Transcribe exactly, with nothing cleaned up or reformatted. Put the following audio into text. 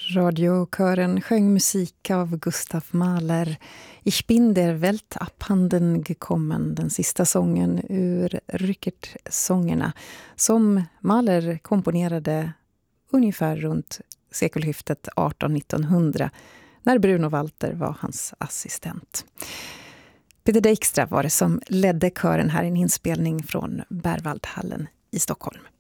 Radiokören sjöng musik av Gustav Mahler. Ich bin der Welt abhanden gekommen, den sista sången ur Rückert-sångerna som Mahler komponerade ungefär runt sekelskiftet arton nittonhundra när Bruno Walter var hans assistent. Peter Dijkstra var det som ledde kören här i en inspelning från Berwaldhallen i Stockholm.